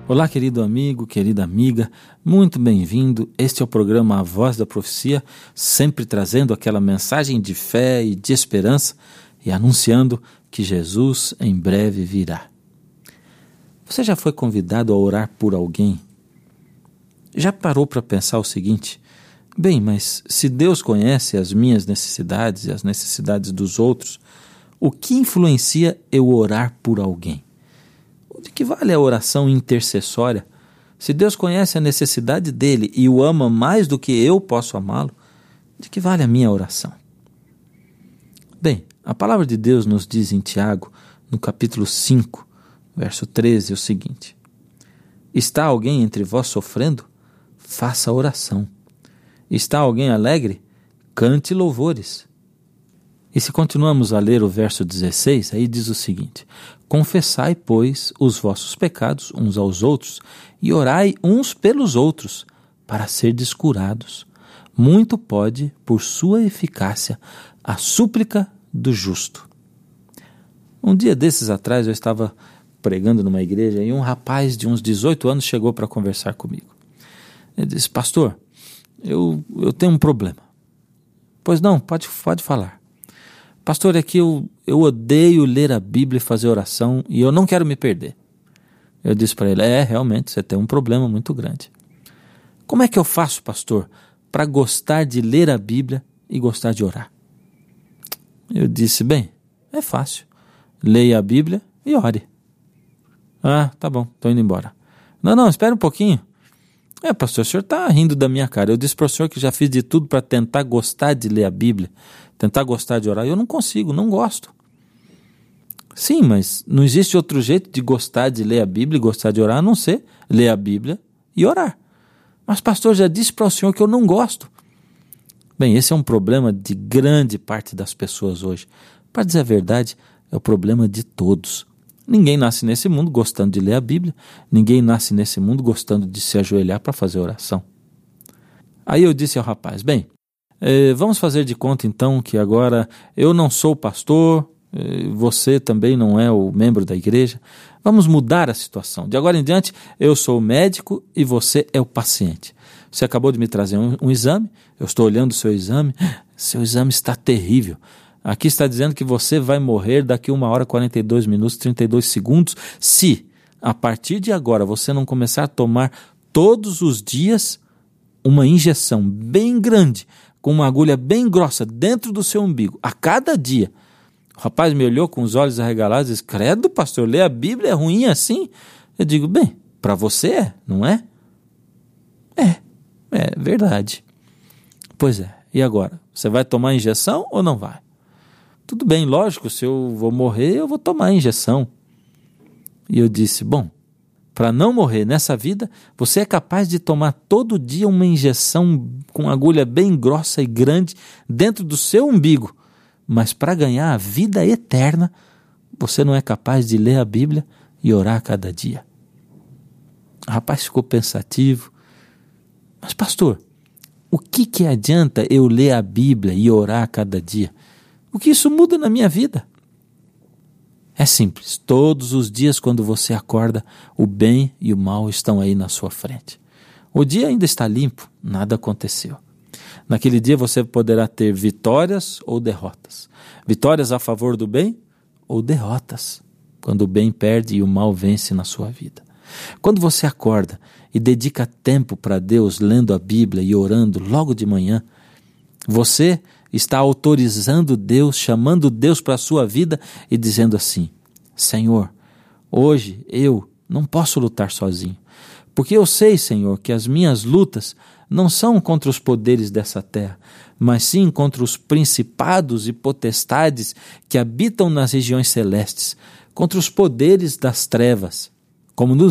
Olá, querido amigo, querida amiga, muito bem-vindo. Este é o programa A Voz da Profecia, sempre trazendo aquela mensagem de fé e de esperança e anunciando que Jesus em breve virá. Você já foi convidado a orar por alguém? Já parou para pensar o seguinte? Bem, mas se Deus conhece as minhas necessidades e as necessidades dos outros, o que influencia eu orar por alguém? De que vale a oração intercessória? Se Deus conhece a necessidade dele e o ama mais do que eu posso amá-lo, de que vale a minha oração? Bem, a palavra de Deus nos diz em Tiago, no capítulo 5, verso 13, o seguinte: está alguém entre vós sofrendo? Faça oração. Está alguém alegre? Cante louvores. E se continuamos a ler o verso 16, aí diz o seguinte: confessai, pois, os vossos pecados uns aos outros e orai uns pelos outros, para serdes curados. Muito pode, por sua eficácia, a súplica do justo. Um dia desses atrás eu estava pregando numa igreja e um rapaz de uns 18 anos chegou para conversar comigo. Ele disse: pastor, eu tenho um problema. Pois não, pode falar. Pastor, é que eu odeio ler a Bíblia e fazer oração e eu não quero me perder. Eu disse para ele: realmente, você tem um problema muito grande. Como é que eu faço, pastor, para gostar de ler a Bíblia e gostar de orar? Eu disse: bem, é fácil. Leia a Bíblia e ore. Ah, tá bom, estou indo embora. Não, espera um pouquinho. Pastor, o senhor está rindo da minha cara. Eu disse para o senhor que já fiz de tudo para tentar gostar de ler a Bíblia, tentar gostar de orar. Eu não consigo, não gosto. Sim, mas não existe outro jeito de gostar de ler a Bíblia e gostar de orar a não ser ler a Bíblia e orar. Mas pastor, já disse para o senhor que eu não gosto. Bem, esse é um problema de grande parte das pessoas hoje. Para dizer a verdade, é o problema de todos. Ninguém nasce nesse mundo gostando de ler a Bíblia, ninguém nasce nesse mundo gostando de se ajoelhar para fazer oração. Aí eu disse ao rapaz: bem, vamos fazer de conta então que agora eu não sou pastor, você também não é o membro da igreja. Vamos mudar a situação. De agora em diante eu sou o médico e você é o paciente. Você acabou de me trazer um exame, eu estou olhando o seu exame está terrível. Aqui está dizendo que você vai morrer daqui 1 hora, 42 minutos, 32 segundos, se a partir de agora você não começar a tomar todos os dias uma injeção bem grande, com uma agulha bem grossa dentro do seu umbigo, a cada dia. O rapaz me olhou com os olhos arregalados e disse: credo, pastor, ler a Bíblia é ruim assim? Eu digo: bem, para você é, não é? É verdade. Pois é, e agora? Você vai tomar a injeção ou não vai? Tudo bem, lógico, se eu vou morrer, eu vou tomar a injeção. E eu disse: bom, para não morrer nessa vida, você é capaz de tomar todo dia uma injeção com agulha bem grossa e grande dentro do seu umbigo, mas para ganhar a vida eterna, você não é capaz de ler a Bíblia e orar a cada dia. O rapaz ficou pensativo. Mas pastor, o que adianta eu ler a Bíblia e orar a cada dia? O que isso muda na minha vida? É simples. Todos os dias quando você acorda, o bem e o mal estão aí na sua frente. O dia ainda está limpo, nada aconteceu. Naquele dia você poderá ter vitórias ou derrotas. Vitórias a favor do bem ou derrotas, quando o bem perde e o mal vence na sua vida. Quando você acorda e dedica tempo para Deus, lendo a Bíblia e orando logo de manhã, você está autorizando Deus, chamando Deus para a sua vida e dizendo assim: Senhor, hoje eu não posso lutar sozinho, porque eu sei, Senhor, que as minhas lutas não são contra os poderes dessa terra, mas sim contra os principados e potestades que habitam nas regiões celestes, contra os poderes das trevas, como nos